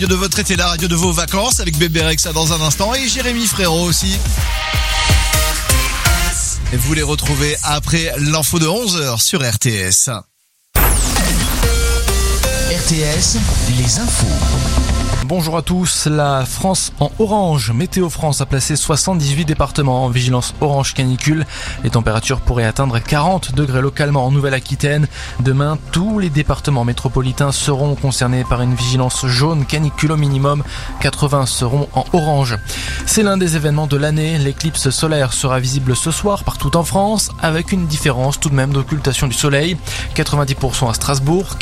De votre été, la radio de vos vacances avec Bébé Rexa dans un instant et Jérémy Frérot aussi. Et vous les retrouvez après l'info de 11h sur RTS. RTS, les infos. Bonjour à tous, la France en orange. Météo France a placé 78 départements en vigilance orange canicule. Les températures pourraient atteindre 40 degrés localement en Nouvelle-Aquitaine. Demain, tous les départements métropolitains seront concernés par une vigilance jaune canicule au minimum. 80 seront en orange. C'est l'un des événements de l'année. L'éclipse solaire sera visible ce soir partout en France, avec une différence tout de même d'occultation du soleil. 90% à Strasbourg,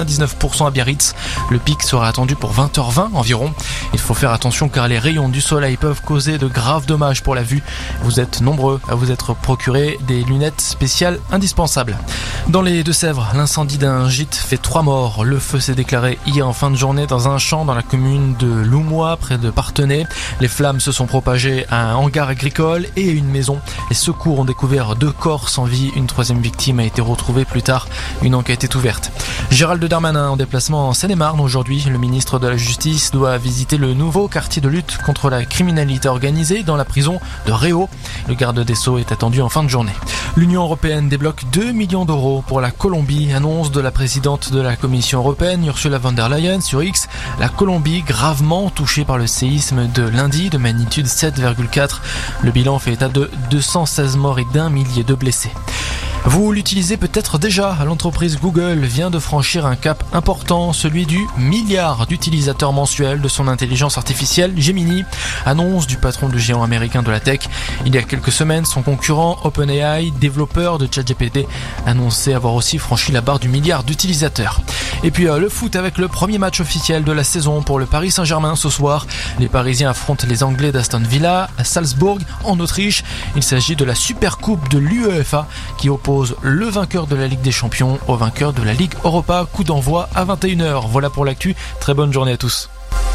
99% à Biarritz. Le pic sera attendu pour 20h20 environ. Il faut faire attention car les rayons du soleil peuvent causer de graves dommages pour la vue. Vous êtes nombreux à vous être procuré des lunettes spéciales indispensables. Dans les Deux-Sèvres, l'incendie d'un gîte fait 3 morts. Le feu s'est déclaré hier en fin de journée dans un champ dans la commune de Loumois, près de Parthenay. Les flammes se sont propagées à un hangar agricole et à une maison. Les secours ont découvert 2 corps sans vie. Une 3e victime a été retrouvée plus tard. Une enquête est ouverte. Gérald Darmanin en déplacement en Seine-et-Marne aujourd'hui. Le ministre de la Justice doit visiter le nouveau quartier de lutte contre la criminalité organisée dans la prison de Réau. Le garde des Sceaux est attendu en fin de journée. L'Union européenne débloque 2 millions d'euros pour la Colombie. Annonce de la présidente de la Commission européenne, Ursula von der Leyen, sur X. La Colombie gravement touchée par le séisme de lundi de magnitude 7,4. Le bilan fait état de 216 morts et d'1 millier de blessés. Vous l'utilisez peut-être déjà, l'entreprise Google vient de franchir un cap important, celui du milliard d'utilisateurs mensuels de son intelligence artificielle Gemini. Annonce du patron du géant américain de la tech. Il y a quelques semaines, son concurrent OpenAI, développeur de ChatGPT, annonçait avoir aussi franchi la barre du milliard d'utilisateurs. Et puis le foot avec le premier match officiel de la saison pour le Paris Saint-Germain ce soir. Les Parisiens affrontent les Anglais d'Aston Villa à Salzbourg en Autriche. Il s'agit de la Super Coupe de l'UEFA qui oppose le vainqueur de la Ligue des Champions au vainqueur de la Ligue Europa. Coup d'envoi à 21h. Voilà pour l'actu. Très bonne journée à tous.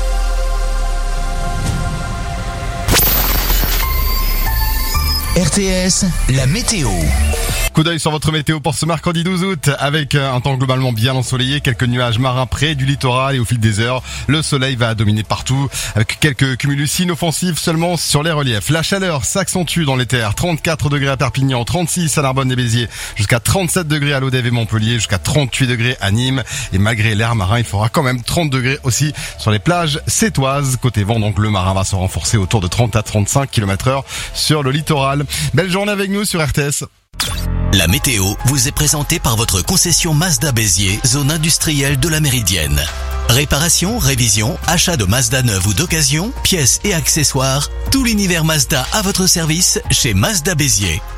RTS, la météo. Coup d'œil sur votre météo pour ce mercredi 12 août avec un temps globalement bien ensoleillé, quelques nuages marins près du littoral et au fil des heures, le soleil va dominer partout avec quelques cumulus inoffensifs seulement sur les reliefs. La chaleur s'accentue dans les terres, 34 degrés à Perpignan, 36 à Narbonne et Béziers, jusqu'à 37 degrés à Lodève et Montpellier, jusqu'à 38 degrés à Nîmes et malgré l'air marin, il fera quand même 30 degrés aussi sur les plages sétoises. Côté vent, donc le marin va se renforcer autour de 30 à 35 km/h sur le littoral. Belle journée avec nous sur RTS. La météo vous est présentée par votre concession Mazda Béziers, zone industrielle de la Méridienne. Réparation, révision, achat de Mazda neuve ou d'occasion, pièces et accessoires, tout l'univers Mazda à votre service chez Mazda Béziers.